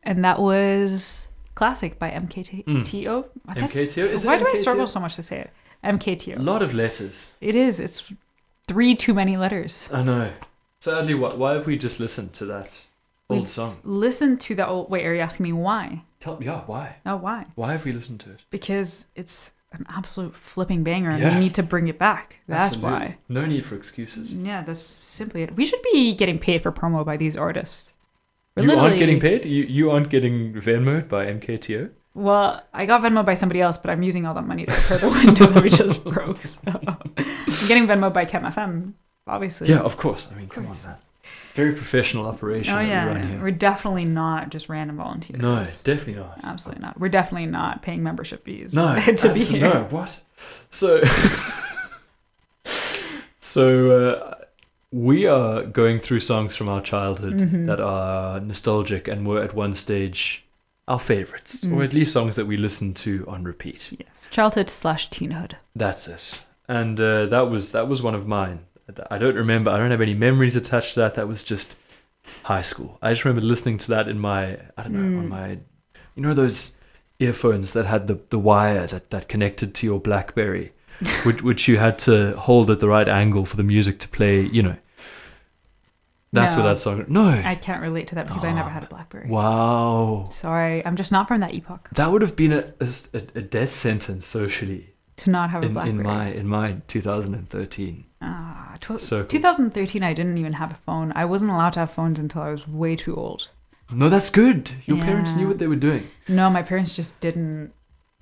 And that was Classic by MKTO. MKTO? Why do I struggle so much to say it? MKTO. A lot of letters. It is. It's 3 too many letters. I know. So, Adley, why have we just listened to that old song? Listen to the old... Wait, are you asking me why? Why? Oh, why? Why have we listened to it? Because it's an absolute flipping banger and we need to bring it back. That's Absolutely. why. No need for excuses. Yeah, that's simply it. We should be getting paid for promo by these artists. You aren't getting paid? You aren't getting Venmoed by MKTO? Well, I got Venmo by somebody else, but I'm using all that money to repair the window that we just broke. So I'm getting Venmo by Chem FM, obviously. Yeah, of course. I mean, come on, man. Very professional operation that we run here. We're definitely not just random volunteers. No, definitely not. Absolutely not. We're definitely not paying membership fees to be here. No, what? So we are going through songs from our childhood that are nostalgic and were at one stage our favorites, or at least songs that we listened to on repeat. Yes, childhood/teenhood. That's it. And that was one of mine. I don't remember. I don't have any memories attached to that. That was just high school. I just remember listening to that in my, I don't know, on my, you know, those earphones that had the wire that connected to your BlackBerry, which you had to hold at the right angle for the music to play, you know. That's where that song... No. I can't relate to that because I never had a BlackBerry. Wow. Sorry, I'm just not from that epoch. That would have been a death sentence socially. To not have a BlackBerry. In my 2013. 2013, I didn't even have a phone. I wasn't allowed to have phones until I was way too old. No, that's good. Your parents knew what they were doing. No, my parents just didn't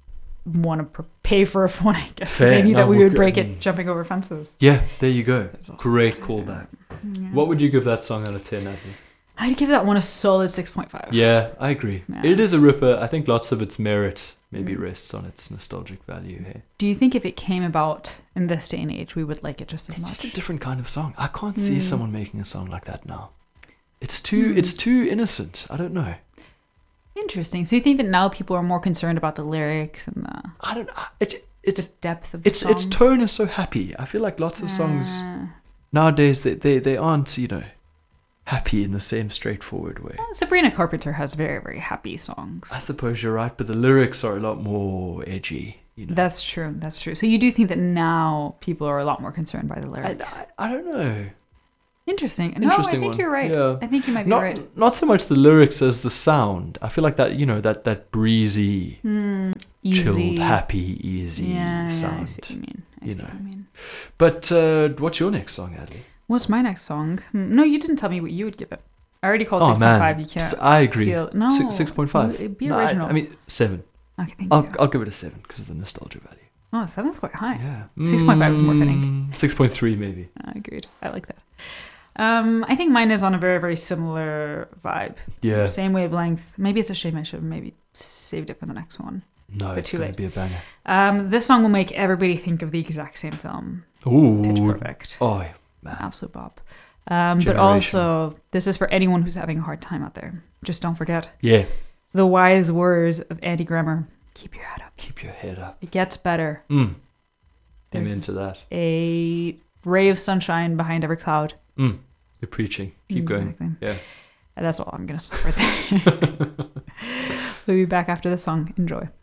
want to pay for a phone, I guess. Fair. They knew that we would break it jumping over fences. Yeah, there you go. Great callback. Yeah. What would you give that song out of 10, Anthony? I'd give that one a solid 6.5. Yeah, I agree. Yeah. It is a ripper. I think lots of its merit maybe rests on its nostalgic value here. Do you think if it came about in this day and age, we would like it just as much? It's just a different kind of song. I can't see someone making a song like that now. It's too innocent. I don't know. Interesting. So you think that now people are more concerned about the lyrics and the... I don't know. It's the depth of the song? Its tone is so happy. I feel like lots of songs nowadays, they aren't, you know, happy in the same straightforward way. Well, Sabrina Carpenter has very, very happy songs. I suppose you're right, but the lyrics are a lot more edgy. You know? That's true. So you do think that now people are a lot more concerned by the lyrics? I don't know. Interesting. No, I think you're right. Yeah. I think you might be right. Not so much the lyrics as the sound. I feel like that, you know, that breezy, easy, chilled, happy, easy sound. Yeah, I see what you mean. I see what you mean. But what's your next song, Adley? What's my next song? No, you didn't tell me what you would give it. I already called 6.5. You can't. I agree. Scale. No, 6.5. Be original. I mean 7. Okay, thank you. I'll give it a 7 because of the nostalgia value. Oh, 7's quite high. Yeah. 6.5 is more fitting. 6.3 maybe. Agreed. I like that. I think mine is on a very, very similar vibe. Yeah. Same wavelength. Maybe it's a shame I should have maybe saved it for the next one. No, it's going to be a banger. This song will make everybody think of the exact same film. Ooh. Pitch Perfect. Oh, man. Absolute bop. But also, this is for anyone who's having a hard time out there. Just don't forget. Yeah. The wise words of Andy Grammer. Keep your head up. Keep your head up. It gets better. I'm into that. A ray of sunshine behind every cloud. You're preaching. Keep going. Yeah. And that's all I'm going to say right there. We'll be back after the song. Enjoy.